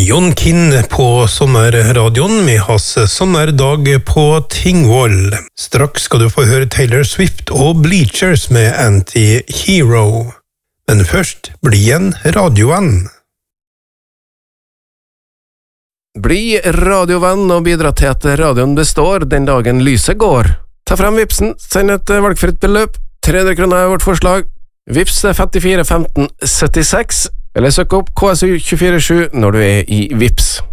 Jon Kinn på sommerradioen med hans sommerdag på Tingvoll. Straks skal du få høre Taylor Swift og Bleachers med Anti-Hero. Men først, bli en radiovenn. Bli radiovenn og bidra til at radioen består den dagen lyset går. Ta frem Vipsen, send et valgfritt beløp, 300 kroner er vårt forslag. Vips 54 15 76, eller søk opp KSU 247 når du er i Vips.